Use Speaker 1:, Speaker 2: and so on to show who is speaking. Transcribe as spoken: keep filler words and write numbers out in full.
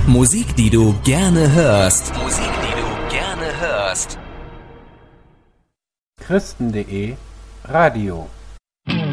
Speaker 1: Musik, die du gerne hörst. Musik, die du gerne hörst.
Speaker 2: Christen punkt de Radio